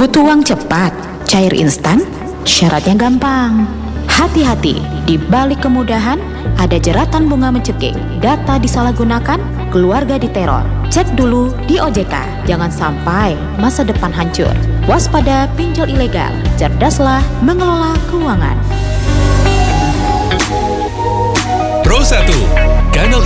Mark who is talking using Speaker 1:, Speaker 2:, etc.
Speaker 1: Butuh uang cepat, cair instan, syaratnya gampang. Hati-hati, di balik kemudahan ada jeratan bunga mencekik, data disalahgunakan, keluarga diteror. Cek dulu di OJK, jangan sampai masa depan hancur. Waspada pinjol ilegal, cerdaslah mengelola keuangan.
Speaker 2: Pro 1, kanal